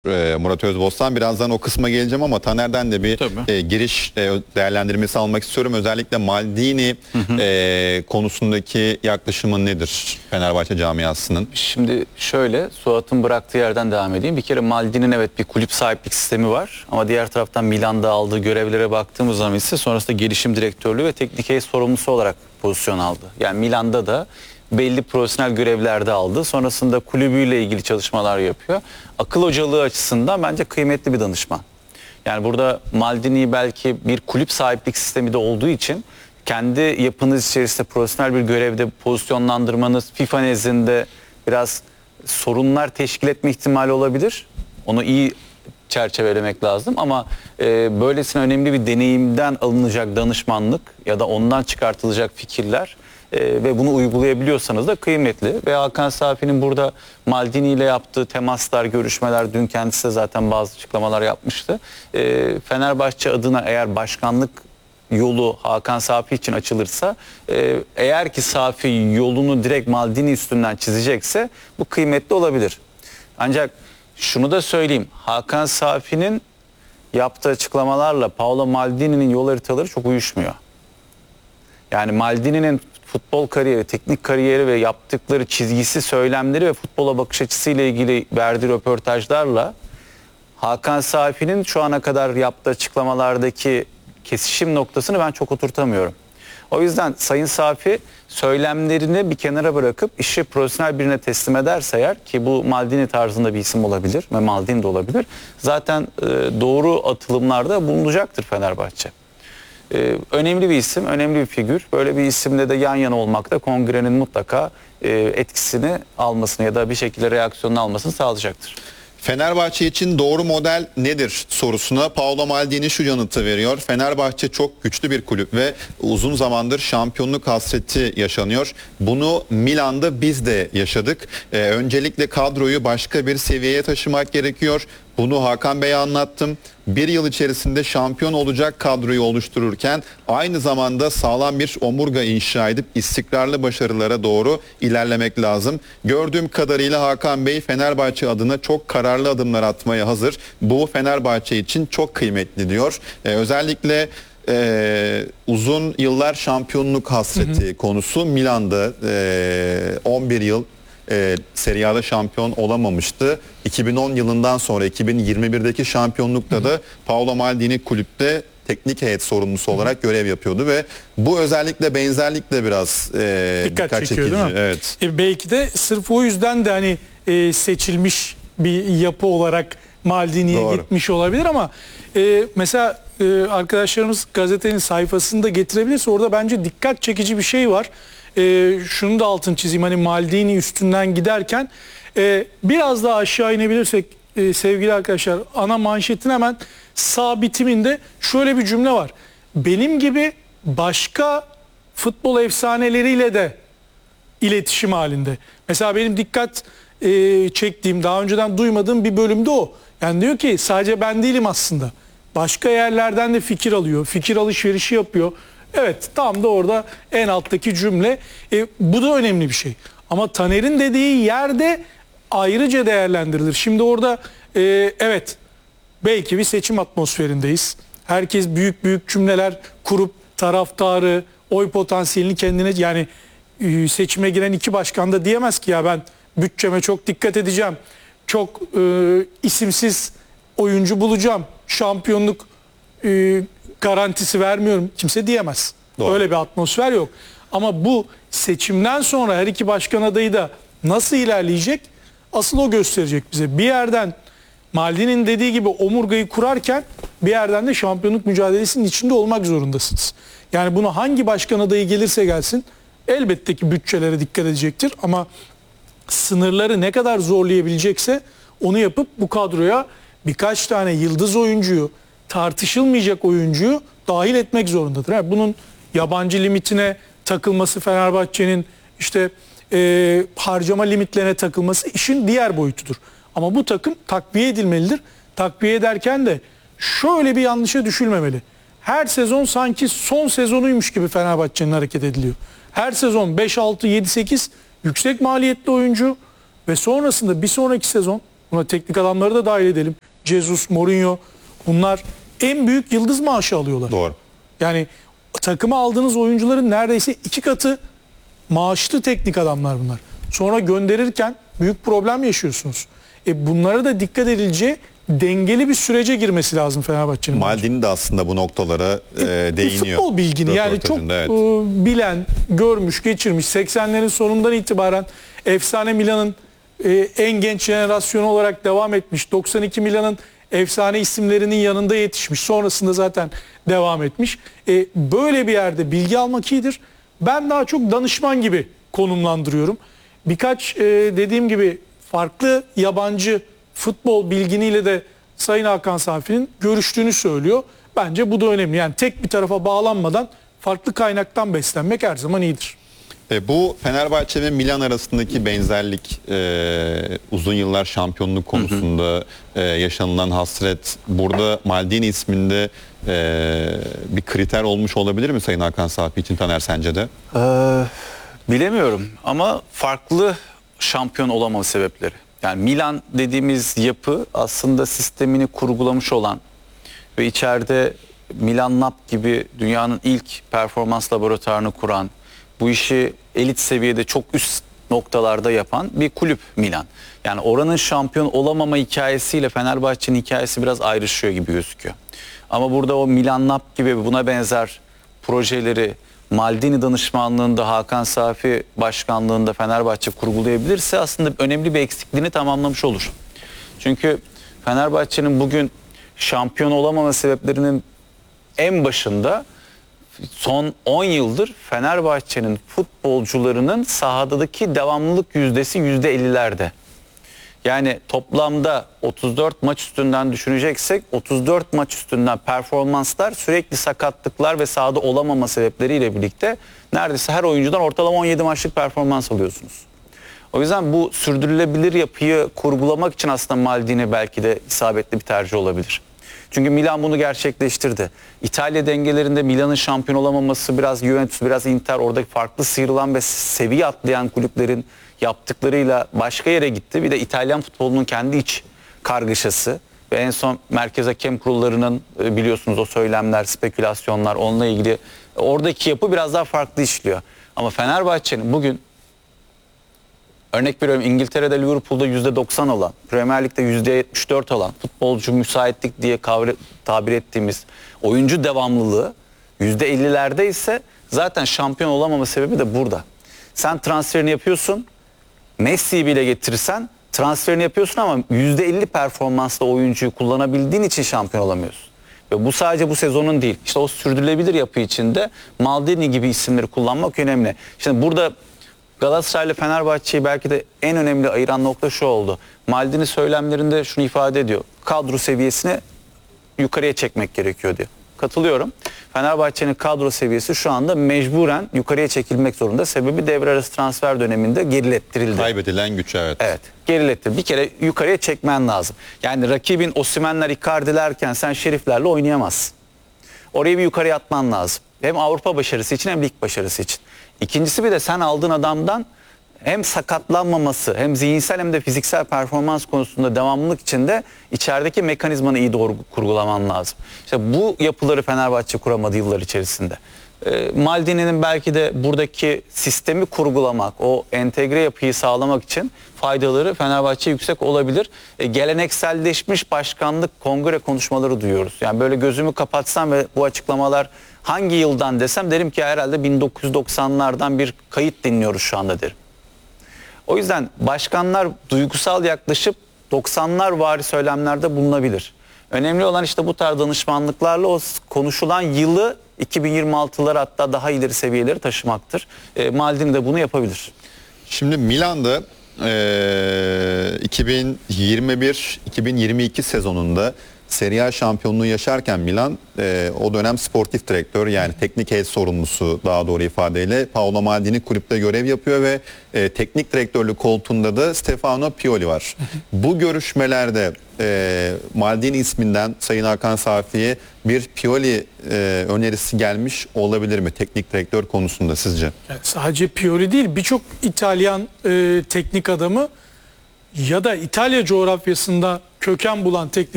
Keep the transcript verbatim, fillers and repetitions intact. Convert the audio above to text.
E, Murat Özbostan. Birazdan o kısma geleceğim ama Taner'den de bir e, giriş e, değerlendirmesi almak istiyorum. Özellikle Maldini hı hı. E, konusundaki yaklaşımın nedir Fenerbahçe camiasının? Şimdi şöyle, Suat'ın bıraktığı yerden devam edeyim. Bir kere Maldini'nin evet bir kulüp sahiplik sistemi var. Ama diğer taraftan Milan'da aldığı görevlere baktığımız zaman ise sonrasında gelişim direktörlüğü ve teknik heyet sorumlusu olarak pozisyon aldı. Yani Milan'da da belli profesyonel görevlerde aldı. Sonrasında kulübüyle ilgili çalışmalar yapıyor. Akıl hocalığı açısından bence kıymetli bir danışman. Yani burada Maldini'yi belki bir kulüp sahiplik sistemi de olduğu için kendi yapınız içerisinde profesyonel bir görevde pozisyonlandırmanız FIFA nezdinde biraz sorunlar teşkil etme ihtimali olabilir. Onu iyi çerçevelemek lazım ama e, böylesine önemli bir deneyimden alınacak danışmanlık ya da ondan çıkartılacak fikirler e, ve bunu uygulayabiliyorsanız da kıymetli. Ve Hakan Safi'nin burada Maldini ile yaptığı temaslar, görüşmeler, dün kendisi de zaten bazı açıklamalar yapmıştı. E, Fenerbahçe adına eğer başkanlık yolu Hakan Safi için açılırsa, e, eğer ki Safi yolunu direkt Maldini üstünden çizecekse bu kıymetli olabilir. Ancak şunu da söyleyeyim, Hakan Safi'nin yaptığı açıklamalarla Paolo Maldini'nin yol haritaları çok uyuşmuyor. Yani Maldini'nin futbol kariyeri, teknik kariyeri ve yaptıkları çizgisi, söylemleri ve futbola bakış açısıyla ilgili verdiği röportajlarla Hakan Safi'nin şu ana kadar yaptığı açıklamalardaki kesişim noktasını ben çok oturtamıyorum. O yüzden Sayın Safi söylemlerini bir kenara bırakıp işi profesyonel birine teslim ederse eğer, ki bu Maldini tarzında bir isim olabilir ve Maldini de olabilir, zaten e, doğru atılımlarda bulunacaktır Fenerbahçe. E, önemli bir isim, önemli bir figür. Böyle bir isimle de yan yana olmak da kongrenin mutlaka e, etkisini almasını ya da bir şekilde reaksiyonunu almasını sağlayacaktır. Fenerbahçe için doğru model nedir sorusuna Paolo Maldini şu yanıtı veriyor. Fenerbahçe çok güçlü bir kulüp ve uzun zamandır şampiyonluk hasreti yaşanıyor. Bunu Milan'da biz de yaşadık. Ee, öncelikle kadroyu başka bir seviyeye taşımak gerekiyor. Bunu Hakan Bey'e anlattım. Bir yıl içerisinde şampiyon olacak kadroyu oluştururken aynı zamanda sağlam bir omurga inşa edip istikrarlı başarılara doğru ilerlemek lazım. Gördüğüm kadarıyla Hakan Bey Fenerbahçe adına çok kararlı adımlar atmaya hazır. Bu Fenerbahçe için çok kıymetli diyor. Ee, özellikle Ee, uzun yıllar şampiyonluk hasreti hı hı. konusu Milan'da e, on bir yıl E, Serie A'da şampiyon olamamıştı. iki bin on yılından sonra iki bin yirmi birdeki şampiyonlukta Hı. da Paolo Maldini kulüpte teknik heyet sorumlusu olarak görev yapıyordu ve bu özellikle benzerlikle biraz e, dikkat, dikkat çekiyor, çekici. değil mi? Evet. E, belki de sırf o yüzden de hani e, seçilmiş bir yapı olarak Maldini'ye gitmiş olabilir ama e, mesela e, arkadaşlarımız gazetenin sayfasında getirebilirse orada bence dikkat çekici bir şey var. E, şunu da altını çizeyim, hani Maldini üstünden giderken e, biraz daha aşağı inebilirsek e, sevgili arkadaşlar, ana manşetin hemen sağ bitiminde şöyle bir cümle var. Benim gibi başka futbol efsaneleriyle de iletişim halinde. Mesela benim dikkat e, çektiğim, daha önceden duymadığım bir bölümde o. Yani diyor ki sadece ben değilim aslında. Başka yerlerden de fikir alıyor, fikir alışverişi yapıyor. Evet, tam da orada en alttaki cümle. E, bu da önemli bir şey. Ama Taner'in dediği yerde ayrıca değerlendirilir. Şimdi orada e, evet, belki bir seçim atmosferindeyiz. Herkes büyük büyük cümleler kurup taraftarı, oy potansiyelini kendine, yani e, seçime giren iki başkan da diyemez ki ya ben bütçeme çok dikkat edeceğim. Çok e, isimsiz oyuncu bulacağım. Şampiyonluk e, garantisi vermiyorum. Kimse diyemez. Doğru. Öyle bir atmosfer yok. Ama bu seçimden sonra her iki başkan adayı da nasıl ilerleyecek? Asıl o gösterecek bize. Bir yerden Maldini'nin dediği gibi omurgayı kurarken bir yerden de şampiyonluk mücadelesinin içinde olmak zorundasınız. Yani bunu hangi başkan adayı gelirse gelsin elbette ki bütçelere dikkat edecektir. Ama sınırları ne kadar zorlayabilecekse onu yapıp bu kadroya birkaç tane yıldız oyuncuyu, tartışılmayacak oyuncuyu dahil etmek zorundadır. Yani bunun yabancı limitine takılması, Fenerbahçe'nin işte e, harcama limitlerine takılması işin diğer boyutudur. Ama bu takım takviye edilmelidir. Takviye ederken de şöyle bir yanlışa düşülmemeli. Her sezon sanki son sezonuymuş gibi Fenerbahçe'nin hareket ediliyor. Her sezon beş, altı, yedi, sekiz yüksek maliyetli oyuncu ve sonrasında bir sonraki sezon Buna teknik adamları da dahil edelim. Jesus, Mourinho, bunlar en büyük yıldız maaşı alıyorlar. Doğru. Yani takıma aldığınız oyuncuların neredeyse iki katı maaşlı teknik adamlar bunlar. Sonra gönderirken büyük problem yaşıyorsunuz. E bunlara da dikkat edileceği dengeli bir sürece girmesi lazım Fenerbahçe'nin. Maldini de aslında bu noktalara e, değiniyor. Futbol bilgini yani çok Evet. e, bilen, görmüş, geçirmiş. seksenlerin sonundan itibaren efsane Milan'ın e, en genç jenerasyonu olarak devam etmiş. doksan iki Milan'ın efsane isimlerinin yanında yetişmiş. Sonrasında zaten devam etmiş. E, böyle bir yerde bilgi almak iyidir. Ben daha çok danışman gibi konumlandırıyorum. Birkaç e, dediğim gibi farklı yabancı futbol bilginiyle de Sayın Hakan Safi'nin görüştüğünü söylüyor. Bence bu da önemli. Yani tek bir tarafa bağlanmadan farklı kaynaktan beslenmek her zaman iyidir. E, bu Fenerbahçe ve Milan arasındaki benzerlik, e, uzun yıllar şampiyonluk konusunda hı hı. E, yaşanılan hasret burada Maldini isminde e, bir kriter olmuş olabilir mi Sayın Hakan Safi için, Taner, sence de? Ee, bilemiyorum ama farklı şampiyon olamama sebepleri. Yani Milan dediğimiz yapı aslında sistemini kurgulamış olan ve içeride Milan N A P gibi dünyanın ilk performans laboratuvarını kuran, bu işi elit seviyede çok üst noktalarda yapan bir kulüp Milan. Yani oranın şampiyon olamama hikayesiyle Fenerbahçe'nin hikayesi biraz ayrışıyor gibi gözüküyor. Ama burada o Milan N A P gibi buna benzer projeleri Maldini danışmanlığında, Hakan Safi başkanlığında Fenerbahçe kurgulayabilirse aslında önemli bir eksikliğini tamamlamış olur. Çünkü Fenerbahçe'nin bugün şampiyon olamama sebeplerinin en başında son on yıldır Fenerbahçe'nin futbolcularının sahadaki devamlılık yüzdesi yüzde ellilerde. Yani toplamda otuz dört maç üstünden düşüneceksek otuz dört maç üstünden performanslar sürekli sakatlıklar ve sahada olamama sebepleriyle birlikte neredeyse her oyuncudan ortalama on yedi maçlık performans alıyorsunuz. O yüzden bu sürdürülebilir yapıyı kurgulamak için aslında Maldini belki de isabetli bir tercih olabilir. Çünkü Milan bunu gerçekleştirdi. İtalya dengelerinde Milan'ın şampiyon olamaması, biraz Juventus, biraz Inter, oradaki farklı sıyrılan ve seviye atlayan kulüplerin yaptıklarıyla başka yere gitti. Bir de İtalyan futbolunun kendi iç kargaşası ve en son merkez hakem kurullarının biliyorsunuz o söylemler, spekülasyonlar, onunla ilgili oradaki yapı biraz daha farklı işliyor. Ama Fenerbahçe'nin bugün örnek veriyorum İngiltere'de Liverpool'da yüzde doksan olan, Premier Lig'de yüzde yetmiş dört olan futbolcu müsaitlik diye kavre, tabir ettiğimiz oyuncu devamlılığı yüzde ellilerde ise zaten şampiyon olamama sebebi de burada. Sen transferini yapıyorsun, Messi'yi bile getirirsen transferini yapıyorsun ama yüzde elli performansla oyuncuyu kullanabildiğin için şampiyon olamıyorsun. Ve bu sadece bu sezonun değil. İşte o sürdürülebilir yapı içinde Maldini gibi isimleri kullanmak önemli. Şimdi burada Galatasaray ile Fenerbahçe'yi belki de en önemli ayıran nokta şu oldu. Maldini söylemlerinde şunu ifade ediyor. Kadro seviyesini yukarıya çekmek gerekiyor diyor. Katılıyorum. Fenerbahçe'nin kadro seviyesi şu anda mecburen yukarıya çekilmek zorunda. Sebebi devre arası transfer döneminde gerilettirildi. Kaybedilen güç, evet. Evet, gerilettir. Bir kere yukarıya çekmen lazım. Yani rakibin Osimhen'ler, Icardi'lerken sen Şerif'lerle oynayamazsın. Orayı bir yukarıya atman lazım. Hem Avrupa başarısı için hem lig başarısı için. İkincisi bir de sen aldığın adamdan hem sakatlanmaması hem zihinsel hem de fiziksel performans konusunda devamlılık için de içerideki mekanizmanı iyi doğru kurgulaman lazım. İşte bu yapıları Fenerbahçe kuramadı yıllar içerisinde. E, Maldini'nin belki de buradaki sistemi kurgulamak, o entegre yapıyı sağlamak için faydaları Fenerbahçe yüksek olabilir. E, gelenekselleşmiş başkanlık kongre konuşmaları duyuyoruz. Yani böyle gözümü kapatsam ve bu açıklamalar hangi yıldan desem derim ki herhalde bin dokuz yüz doksanlardan bir kayıt dinliyoruz şu anda derim. O yüzden başkanlar duygusal yaklaşıp doksanlar vari söylemlerde bulunabilir. Önemli olan işte bu tarz danışmanlıklarla o konuşulan yılı iki bin yirmi altılara hatta daha ileri seviyeleri taşımaktır. E, Maldini de bunu yapabilir. Şimdi Milan'da e, iki bin yirmi bir iki bin yirmi iki sezonunda Serie A şampiyonluğu yaşarken Milan e, o dönem sportif direktör, yani teknik heyet sorumlusu daha doğru ifadeyle Paolo Maldini kulüpte görev yapıyor ve e, teknik direktörlük koltuğunda da Stefano Pioli var. Bu görüşmelerde e, Maldini isminden Sayın Hakan Safi'ye bir Pioli e, önerisi gelmiş olabilir mi teknik direktör konusunda sizce? Yani sadece Pioli değil, birçok İtalyan e, teknik adamı ya da İtalya coğrafyasında köken bulan teknik